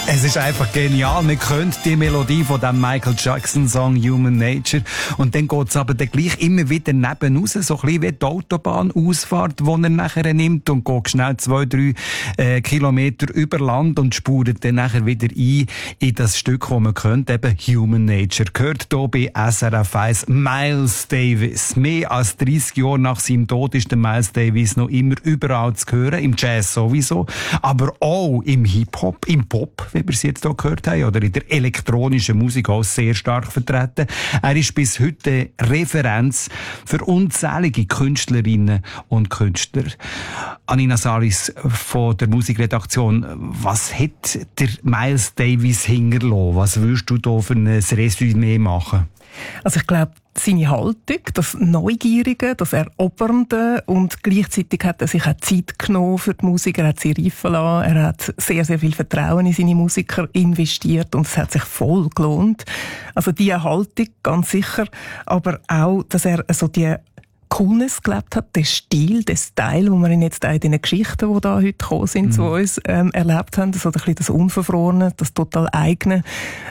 Es ist einfach genial. Man kennt die Melodie von dem Michael Jackson Song Human Nature. Und dann geht's aber dann gleich immer wieder neben raus, so ein bisschen wie die Autobahnausfahrt, die er nachher nimmt und geht schnell 2-3 Kilometer über Land und spurt dann nachher wieder ein in das Stück, das man kennt, eben Human Nature. Gehört hier bei SRF 1 Miles Davis. Mehr als 30 Jahre nach seinem Tod ist der Miles Davis noch immer überall zu hören, im Jazz sowieso, aber auch im Hip-Hop, im Pop, wie wir es jetzt hier gehört haben, oder in der elektronischen Musik auch sehr stark vertreten. Er ist bis heute Referenz für unzählige Künstlerinnen und Künstler. Anina Saris von der Musikredaktion, was hat der Miles Davis hinterlassen? Was würdest du da für ein Resümee machen? Also ich glaube, seine Haltung, das Neugierige, das Erobernde und gleichzeitig hat er sich auch Zeit genommen für die Musik, er hat sie reifen lassen, er hat sehr, sehr viel Vertrauen in seine Musiker investiert und es hat sich voll gelohnt. Also diese Haltung, ganz sicher, aber auch, dass er so die Coolness gelebt hat, den Stil, den Style, den wir jetzt auch in den Geschichten, die da heute gekommen sind, zu uns, erlebt haben. So ein bisschen das Unverfrorene, das total eigene.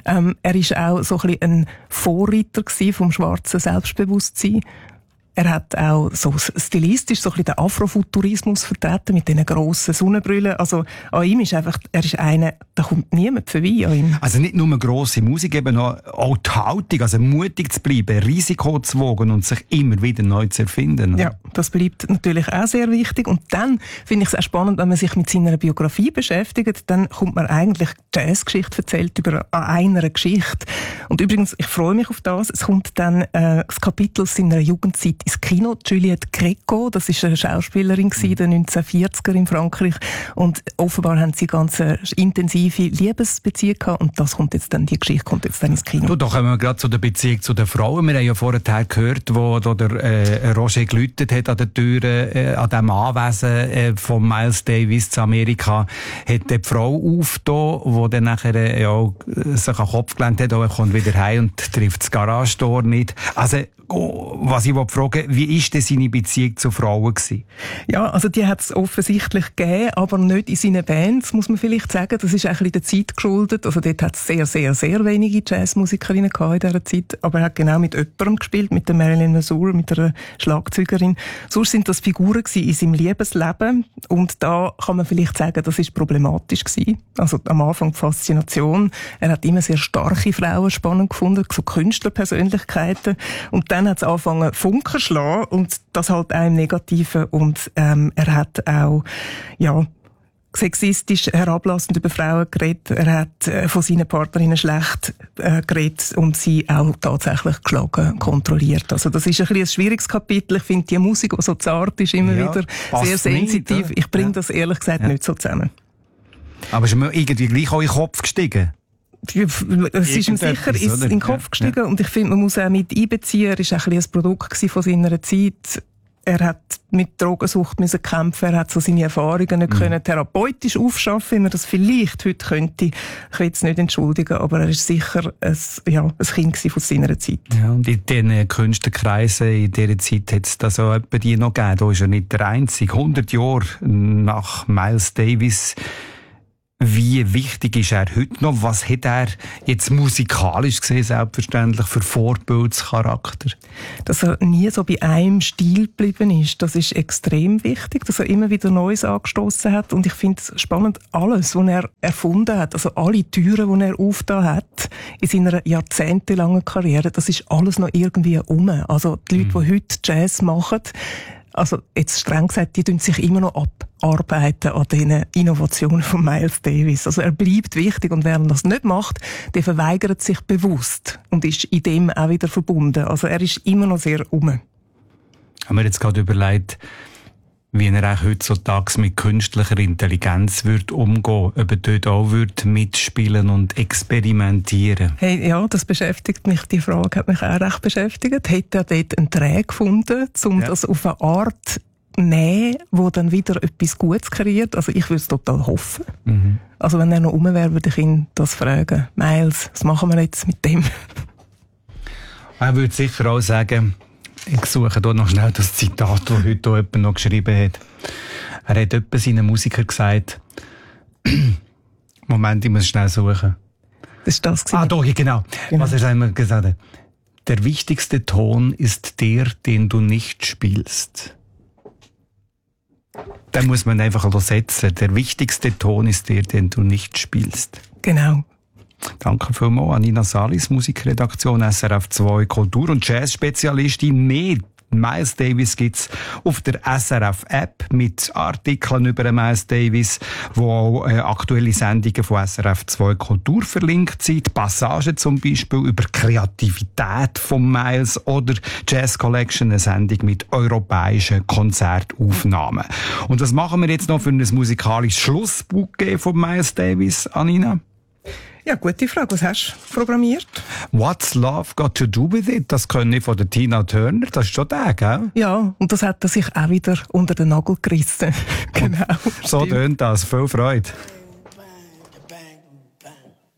Er ist auch so ein bisschen ein Vorreiter gewesen vom schwarzen Selbstbewusstsein. Er hat auch so stilistisch so ein bisschen den Afrofuturismus vertreten mit diesen grossen Sonnenbrillen. Also an ihm ist einfach, er ist einer, da kommt niemand vorbei an ihm. Also nicht nur grosse Musik, eben auch die Haltung, also mutig zu bleiben, Risiko zu wagen und sich immer wieder neu zu erfinden. Ja, das bleibt natürlich auch sehr wichtig. Und dann finde ich es auch spannend, wenn man sich mit seiner Biografie beschäftigt, dann kommt man eigentlich Jazzgeschichte erzählt über einer Geschichte. Und übrigens, ich freue mich auf das, es kommt dann das Kapitel aus seiner Jugendzeit ins Kino. Juliette Gréco, das ist eine Schauspielerin in den 1940er in Frankreich. Und offenbar haben sie ganz intensive Liebesbeziehung gehabt. Und das kommt jetzt dann, die Geschichte kommt jetzt dann ins Kino. Du, da kommen wir gerade zu der Beziehung zu den Frauen. Wir haben ja vorher gehört, wo der Roger geläutet hat an der Tür, an dem Anwesen von Miles Davis zu Amerika, hat die Frau aufgetan, die dann nachher sich an den Kopf gelehnt hat, er kommt wieder heim und trifft das Garagentor nicht. Also, was ich fragen, wie war denn seine Beziehung zu Frauen gewesen? Ja, also die hat es offensichtlich gegeben, aber nicht in seinen Bands, muss man vielleicht sagen. Das ist auch ein bisschen der Zeit geschuldet. Also dort hat es sehr, sehr, sehr wenige Jazzmusikerinnen gehabt in dieser Zeit. Aber er hat genau mit jemandem gespielt, mit der Marilyn Mazur, mit einer Schlagzeugerin. Sonst sind das Figuren gewesen in seinem Liebesleben. Und da kann man vielleicht sagen, das ist problematisch gewesen. Also am Anfang die Faszination. Er hat immer sehr starke Frauen spannend gefunden, so Künstlerpersönlichkeiten. Und dann hat es angefangen Funken schlagen und das halt auch im Negativen und er hat auch sexistisch herablassend über Frauen geredet, er hat von seinen Partnerinnen schlecht geredet und sie auch tatsächlich geschlagen, kontrolliert. Also das ist ein bisschen ein schwieriges Kapitel. Ich finde die Musik, die so zart ist, immer wieder sehr sensitiv. Nicht, ich bringe das ehrlich gesagt nicht so zusammen. Aber ist mir irgendwie gleich auch in den Kopf gestiegen? Es ist ihm sicher in den Kopf gestiegen und ich finde, man muss auch mit einbeziehen. Er war auch ein bisschen ein Produkt von seiner Zeit. Er hat mit Drogensucht müssen kämpfen, er hat so seine Erfahrungen nicht können therapeutisch aufschaffen, wie man das vielleicht heute könnte. Ich will es nicht entschuldigen, aber er ist sicher ein Kind von seiner Zeit. Ja, und in diesen Künstlerkreisen in dieser Zeit hat es da so etwa die noch gegeben. Da ist er nicht der Einzige. 100 Jahre nach Miles Davis. Wie wichtig ist er heute noch? Was hat er jetzt musikalisch gesehen, selbstverständlich, für Vorbildscharakter? Dass er nie so bei einem Stil geblieben ist, das ist extrem wichtig, dass er immer wieder Neues angestoßen hat. Und ich finde es spannend, alles, was er erfunden hat, also alle Türen, die er aufgetan hat, in seiner jahrzehntelangen Karriere, das ist alles noch irgendwie Also die Leute, die heute Jazz machen, also jetzt streng gesagt, die tun sich immer noch abarbeiten an diesen Innovationen von Miles Davis. Also er bleibt wichtig und wer das nicht macht, der verweigert sich bewusst und ist in dem auch wieder verbunden. Also er ist immer noch sehr Haben wir jetzt gerade überlegt, wie er auch heutzutage mit künstlicher Intelligenz wird umgehen, ob er dort auch wird mitspielen und experimentieren. Hey, ja, das beschäftigt mich, die Frage hat mich auch recht beschäftigt. Hätte er dort einen Dreh gefunden, um das auf eine Art nehmen, wo dann wieder etwas Gutes kreiert? Also ich würde es total hoffen. Also wenn er noch rum wäre, würde ich ihn das fragen. Miles, was machen wir jetzt mit dem? Er würde sicher auch sagen, ich suche hier noch schnell das Zitat, das heute jemand noch geschrieben hat. Er hat jemand seinen Musikern gesagt, Moment, ich muss schnell suchen. Das war das. Doch, genau. Was hast du einmal gesagt? Der wichtigste Ton ist der, den du nicht spielst. Den muss man einfach übersetzen. Der wichtigste Ton ist der, den du nicht spielst. Genau. Danke vielmals an Nina Salis, Musikredaktion SRF 2 Kultur- und Jazz-Spezialistin. Mehr Miles Davis gibt's auf der SRF-App mit Artikeln über Miles Davis, wo auch aktuelle Sendungen von SRF 2 Kultur verlinkt sind. Passagen zum Beispiel über Kreativität von Miles oder Jazz Collection, eine Sendung mit europäischen Konzertaufnahmen. Und was machen wir jetzt noch für ein musikalisches Schlussbouquet von Miles Davis, Anina? Ja, gute Frage. Was hast du programmiert? What's Love Got to Do With It? Das können ich von der Tina Turner. Das ist schon der, gell? Ja, und das hat er sich auch wieder unter den Nagel gerissen. Genau. So tönt das. Viel Freude.